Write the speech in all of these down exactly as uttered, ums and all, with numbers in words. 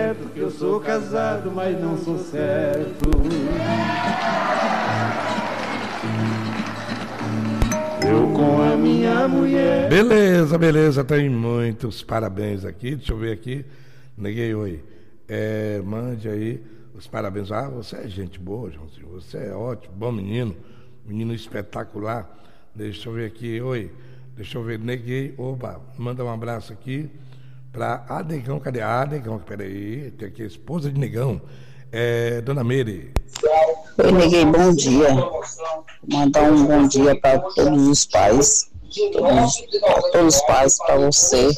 certo que eu sou casado, mas não sou certo. Eu com a minha mulher. Beleza, beleza, tem muitos parabéns aqui. Deixa eu ver aqui. Neguei, oi. É, mande aí os parabéns. Ah, você é gente boa, Joãozinho. Você é ótimo, bom menino. Menino espetacular. Deixa eu ver aqui, oi. Deixa eu ver, neguei. Oba, manda um abraço aqui para a Negão. Cadê a Negão? Peraí, tem aqui a esposa de Negão. É, Dona Meire. Oi, neguei, bom dia. Mandar um bom dia para todos os pais, todos, todos os pais, para você.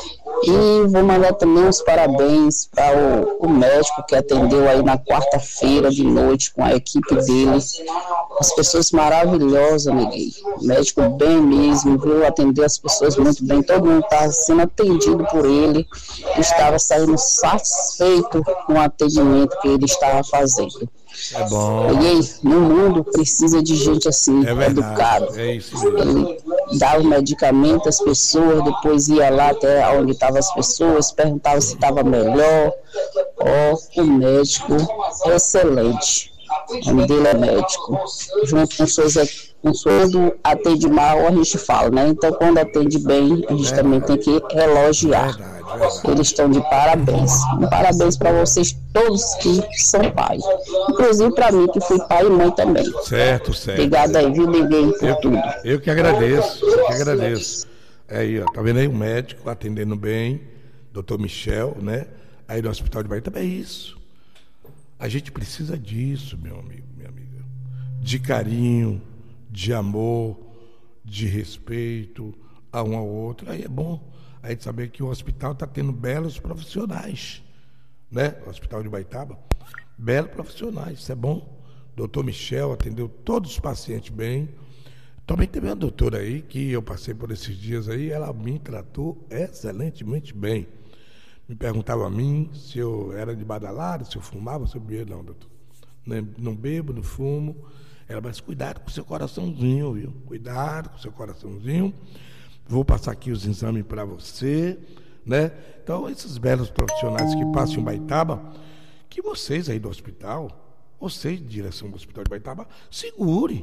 E vou mandar também uns parabéns para o, o médico que atendeu aí na quarta-feira de noite com a equipe dele. As pessoas maravilhosas, neguei. Médico bem mesmo, viu? Atendeu as pessoas muito bem. Todo mundo estava sendo atendido por ele. Estava saindo satisfeito com o atendimento que ele estava fazendo. É bom. Peguei, no mundo precisa de gente assim, é verdade, educado. É isso mesmo. Ele dava medicamento às pessoas, depois ia lá até onde estavam as pessoas, perguntava se estava melhor. Ó, oh, o médico excelente. O nome dele é médico. Junto com suas com quando atende mal, a gente fala, né? Então, quando atende bem, a gente verdade. também tem que elogiar. Verdade, verdade. Eles estão de parabéns. Um parabéns para vocês todos que são pais. Inclusive para mim, que fui pai e mãe também. Certo, certo. Obrigado aí, viu, Neguinho, por eu, tudo. Eu que agradeço, eu que agradeço. É aí, ó, tá vendo aí o médico atendendo bem, doutor Michel, né? Aí no Hospital de Bahia também é isso. A gente precisa disso, meu amigo, minha amiga. De carinho, de amor, de respeito a um ao outro. Aí é bom a gente saber que o hospital está tendo belos profissionais, né? O Hospital de Baitaba, belos profissionais, isso é bom. Doutor Michel atendeu todos os pacientes bem. Também teve uma doutora aí, que eu passei por esses dias aí, ela me tratou excelentemente bem. Me perguntava a mim se eu era de badalado, se eu fumava, se eu bebia. Não, doutor. Não bebo, não fumo. Ela, mas cuidado com o seu coraçãozinho, viu? Cuidado com o seu coraçãozinho. Vou passar aqui os exames para você, né? Então, esses belos profissionais que passam em Baitaba, que vocês aí do hospital, vocês de direção do Hospital de Baitaba, segure.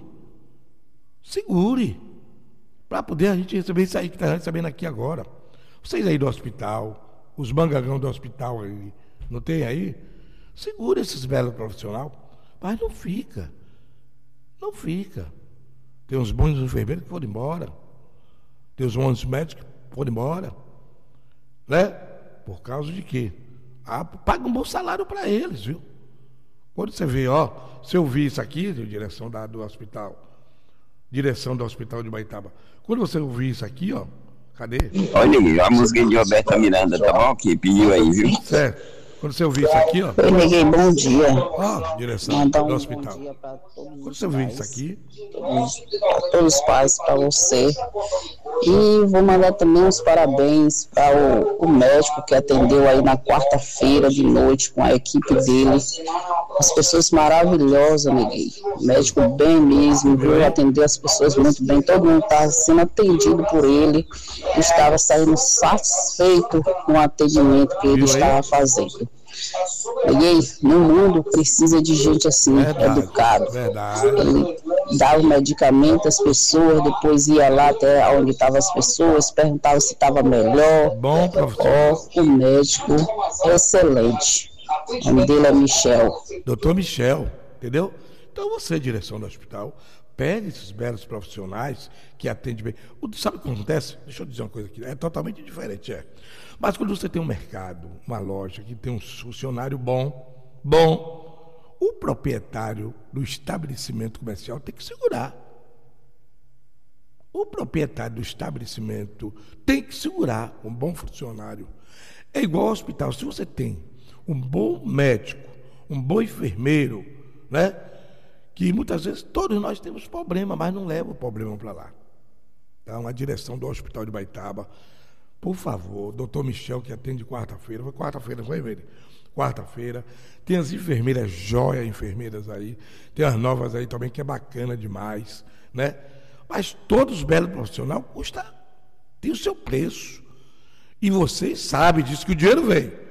Segure. Para poder a gente receber isso aí que está recebendo aqui agora. Vocês aí do hospital, os mangagão do hospital aí, não tem aí? Segura esses belos profissionais, mas não fica. Não fica. Tem uns bons enfermeiros que foram embora. Tem uns bons médicos que foram embora. Né? Por causa de quê? Ah, paga um bom salário para eles, viu? Quando você vê, ó, se eu vi isso aqui, direção da, do hospital, direção do Hospital de Baitaba, quando você ouvir isso aqui, ó, cadê? Olha aí, a música de Roberta Miranda, tá bom? Que pediu aí, viu? Certo. Quando você ouvir isso aqui, ó. Eu neguei, bom dia. Ó, direção Mandar um do hospital. Bom dia para todos Quando você ouvir isso aqui. Todos, todos os pais, para você. E vou mandar também uns parabéns para o, o médico que atendeu aí na quarta-feira de noite com a equipe dele. As pessoas maravilhosas, neguei. Médico bem mesmo, viu? Atendeu as pessoas muito bem. Todo mundo estava sendo atendido por ele. Estava saindo satisfeito com o atendimento que ele estava fazendo. Peguei, no mundo precisa de gente assim, verdade, educado. Verdade. Ele dava medicamento às pessoas, depois ia lá até onde estavam as pessoas, perguntava se estava melhor. Bom profissional. Ó, o médico excelente. O nome dele é Michel. Doutor Michel, entendeu? Então você, direção do hospital, pegue esses belos profissionais que atendem bem. Sabe o que acontece? Deixa eu dizer uma coisa aqui, é totalmente diferente, é. Mas quando você tem um mercado, uma loja que tem um funcionário bom, bom, o proprietário do estabelecimento comercial tem que segurar. O proprietário do estabelecimento tem que segurar um bom funcionário. É igual ao hospital. Se você tem um bom médico, um bom enfermeiro, né? Que muitas vezes todos nós temos problema, mas não leva o problema para lá. Então, a direção do Hospital de Baitaba, por favor, doutor Michel, que atende quarta-feira, foi quarta-feira, foi ele? Quarta-feira, tem as enfermeiras, joia enfermeiras aí, tem as novas aí também, que é bacana demais, né? Mas todos os belos profissionais custam, tem o seu preço. E vocês sabem disso, que o dinheiro vem.